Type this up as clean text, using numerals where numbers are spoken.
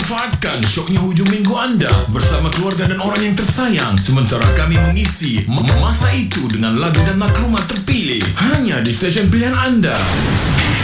Manfaatkan syoknya hujung minggu anda bersama keluarga dan orang yang tersayang sementara kami mengisi masa itu dengan lagu dan maklumat terpilih hanya di stesen pilihan anda.